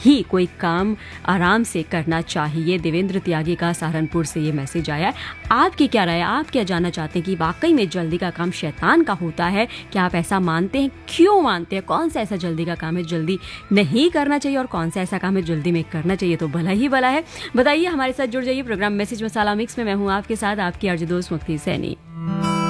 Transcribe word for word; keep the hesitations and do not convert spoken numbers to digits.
ही कोई काम आराम से करना चाहिए। देवेंद्र त्यागी का सहारनपुर से ये मैसेज आया है। आपकी क्या राय है? आप क्या जानना चाहते हैं कि वाकई में जल्दी का काम शैतान का होता है? क्या आप ऐसा मानते हैं? क्यों मानते हैं? कौन सा ऐसा जल्दी का काम है जल्दी नहीं करना चाहिए और कौन सा ऐसा काम है जल्दी में करना चाहिए तो भला ही भला है? बताइए, हमारे साथ जुड़ जाइए। प्रोग्राम मैसेज मसाला मिक्स में मैं हूँ आपके साथ, आपकी आरजे दोस्त मुक्ति सैनी।